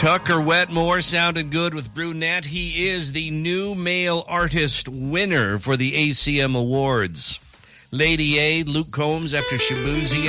Tucker Wetmore sounded good with Brunette. He is the new male artist winner for the ACM Awards. Lady A, Luke Combs after Shabuzi.